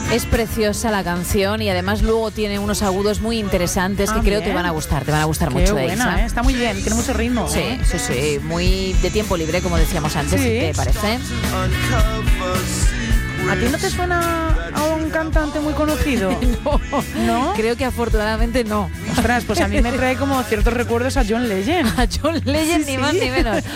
Es preciosa la canción y además luego tiene unos agudos muy interesantes que creo que te van a gustar mucho de buena, está muy bien, tiene mucho ritmo. Sí, muy de tiempo libre, como decíamos antes, si te parece. ¿A ti no te suena a un cantante muy conocido? No. Creo que afortunadamente no. Ostras, pues a mí me trae como ciertos recuerdos a John Legend. A John Legend, ni más ni menos.